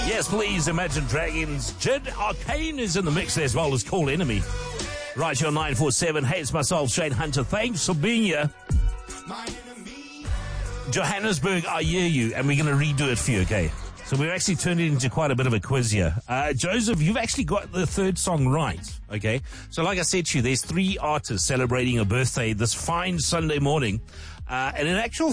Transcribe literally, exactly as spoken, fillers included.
Yes, please, Imagine Dragons. Jid Arcane is in the mix as well as Call Enemy. Right here on nine four seven. Hey, it's myself, Shane Hunter. Thanks for being here. Johannesburg, I hear you, and we're going to redo it for you, okay? So we've actually turned it into quite a bit of a quiz here. Uh, Joseph, you've actually got the third song right, okay? So like I said to you, there's three artists celebrating a birthday this fine Sunday morning. Uh, and in actual